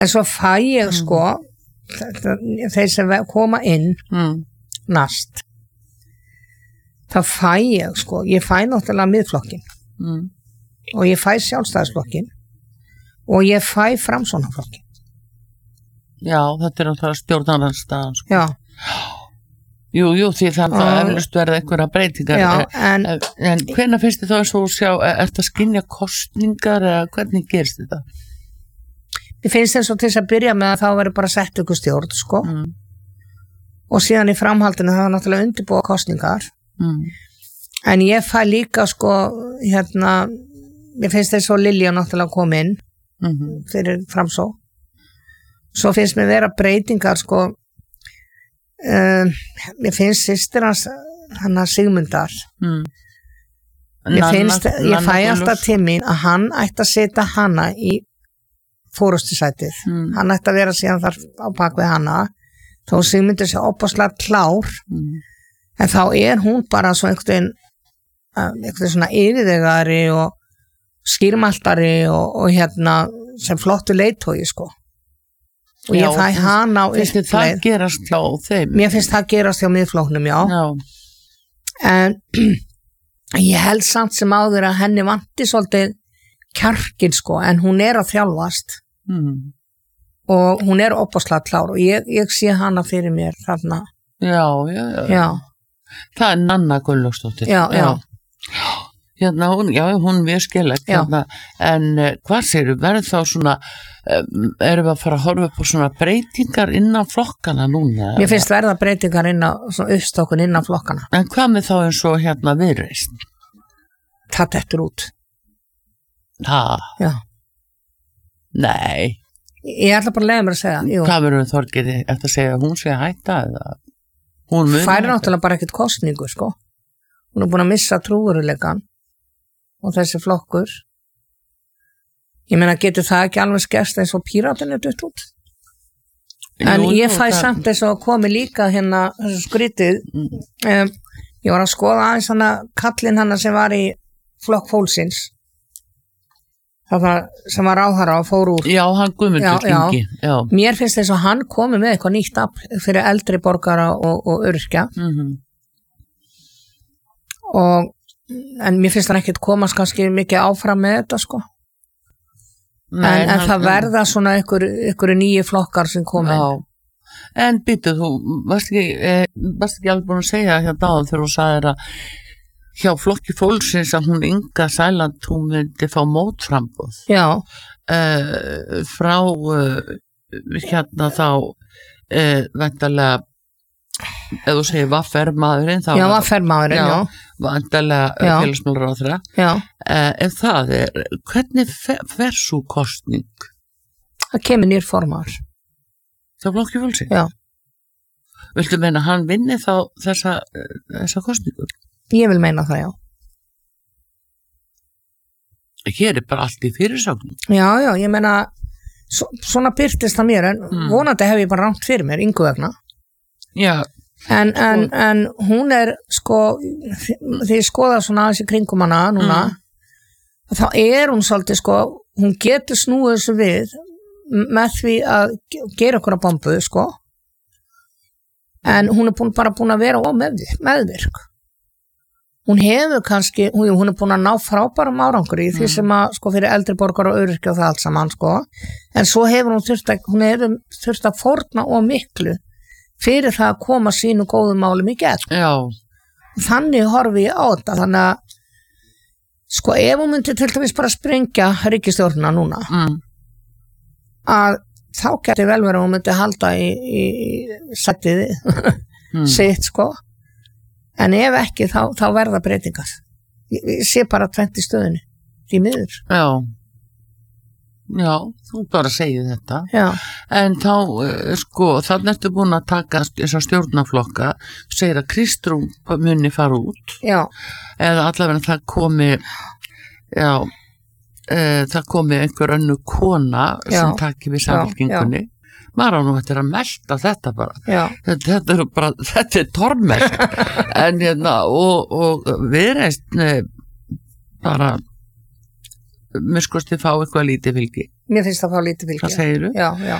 En svo fæ ég sko þeir sem koma inn næst þá fæ ég sko, ég fæ náttúrulega miðflokkin og ég fæ sjálfstæðisflokkin og ég fæ Framsóknarflokkin. Já, þetta náttúrulega stjórnarandstaðan sko. Já. Jú, því það eflust verða einhverja breytingar. Já, en hvenær finnst þið þá eins og sjá, ertu að skynja kosningar eða hvernig gerist þetta? Ég finnst þess að til þess að byrja með að þá verður bara sett ykkur stjórn, sko. Og síðan í framhaldinu það er náttúrulega undirbúa kosningar. En ég fæ líka, sko, ég finnst þess að Lilja náttúrulega kom inn fyrir Framsókn. Svo finnst mér vera breytingar, sko, mér finnst systir hans hana Sigmundar ég fæ alltaf til mín að hann ætti að setja hana í fórustusætið hann ætti að vera síðan þar á bakvið hana þó Sigmundur sé opaslega klár en þá er hún bara svo einhvern svona yfirvegari og skýrmaltari og sem flottu leiðtogi sko og ég fæ hana á uppleið. Það gerast hjá þeim? Mér finnst það gerast hjá miðflóknum, já. En ég held samt sem áður að henni vanti svolítið kjarkin sko, en hún er að þjálfast og hún er opaslega klár og ég sé hana fyrir mér þarna. Já. Það er Nanna Gunnlaugsdóttir. Já. Hún er skilegt en hvað segirðu, verður þá svona erum við að fara að horfa upp á svona breytingar innan flokkana núna? Mér finnst verða breytingar svona uppstokkun innan flokkana. En hvað með þá eins og Viðreisn? Það dettur út. Já. Nei. Ég ætla bara að leiða mér að segja. Jú. Hvað verður Þorgeiri eftir að segja að hún sé að hætta eða? Færi náttúrulega bara ekkert kosningu sko. Hún er búin að missa trúveruleikann og þessi flokkur. Ég meina, getur það ekki alveg skerst eins og Píratinn er dutt út? En ég fæ samt eins og komi líka þessu skrítið. Ég var að skoða aðeins kallinn sem var í flokk fólksins. Það sem var ráðherra og fór úr. Já, hann Guðmundur Ingi. Já. Mér finnst þess að hann komi með eitthvað nýtt afl fyrir eldri borgara og öryrkja. En mér finnst það ekkert komast kannski mikið áfram með þetta sko. Nei, en það verða svona ykkur nýju flokkar sem komin. Já. En býtu, þú varst ekki alveg búin að segja áðan þegar þú sagðir að hjá flokki fólksins að hún Inga Sæland hún myndi fá mótframboð. Já. Frá þá væntanlega ef þú segir vaffermaðurinn já, vaffermaðurinn, já vantarlega félagsmálaráðherra en það hvernig fer sú kosning? Það kemur nýr formaður það flokki fólksins? Já. Viltu meina hann vinni þá þessa kosningu? Ég vil meina það, já. Hér er bara allt í fyrirsögnum. Já, ég meina svona byrtist það mér en vonandi hef ég bara rangt fyrir mér Ingu vegna. Já. En hún er sko þegar ég skoða svona aðeins í kringum hana núna þá er hún svolítið sko hún getur snúið þessu við með því að gera okkur að bombu sko en hún er bara búin að vera meðvirk hún hefur kannski hún er búin að ná frábærum árangur í því sem að sko fyrir eldri borgar og öryrkja og það allt saman sko en svo hefur hún þurft að fórna og miklu fyrir það að koma sínu góðum málum í gegn. Já. Þannig horfi ég á þetta, þannig að sko ef hún myndi til dæmis bara sprengja ríkisstjórnina núna að þá geti vel verið að hún myndi halda í sætið sitt sko en ef ekki þá verða breytingar. Ég sé bara 20 stöðinni því miður. Já, þú bara segir þetta. Já. En þá, þannig ertu búin að taka þessa stjórnarflokka, segir að Kristrún muni fara út. Já. Eða allavega það komi einhver önnu kona sem taki við samfélkingunni. Maður á nú eftir að melta þetta bara. Já. Þetta er tormelt. En og Viðreisn bara miskusti fá eitthvað lítið fylgi. Mér finnst það fá lítið fylgi. Hvað segirðu? Já, já.